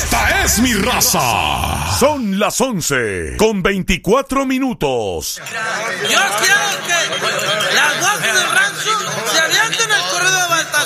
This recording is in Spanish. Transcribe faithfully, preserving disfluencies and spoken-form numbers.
Esta es mi raza. Son las once con veinticuatro minutos. Yo quiero que la